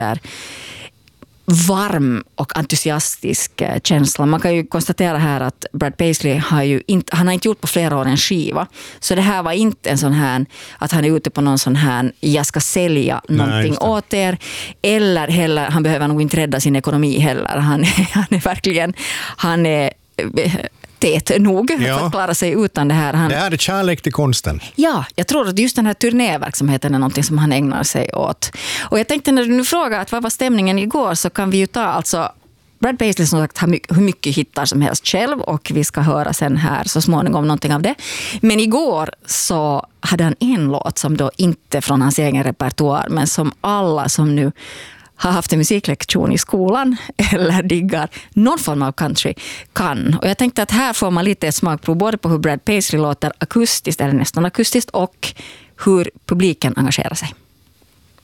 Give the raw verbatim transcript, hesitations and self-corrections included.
varm och entusiastisk känsla. Man kan ju konstatera här att Brad Paisley har ju inte, han har inte gjort på flera år en skiva. Så det här var inte en sån här att han är ute på någon sån här jag ska sälja någonting Nej, åt er. Eller heller, han behöver nog inte rädda sin ekonomi heller. Han, han är verkligen, han är tät nog ja. för att klara sig utan det här. Han, det här är kärlek till konsten. Ja, jag tror att just den här turnéverksamheten är någonting som han ägnar sig åt. Och jag tänkte när du nu frågar att vad var stämningen igår så kan vi ju ta alltså Brad Paisley som sagt har mycket, hur mycket hittar som helst själv och vi ska höra sen här så småningom någonting av det. Men igår så hade han en låt som då inte från hans egen repertoar men som alla som nu har haft en musiklektion i skolan eller diggar någon form av country kan. Och jag tänkte att här får man lite ett smakprov både på hur Brad Paisley låter akustiskt eller nästan akustiskt och hur publiken engagerar sig.